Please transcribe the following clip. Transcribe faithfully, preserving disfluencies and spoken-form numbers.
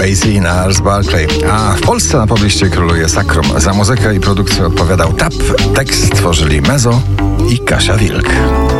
Swayze i Gnarls Barkley. A w Polsce na pobliście króluje Sakrum. Za muzykę i produkcję odpowiadał Tap, tekst tworzyli Mezo i Kasia Wilk.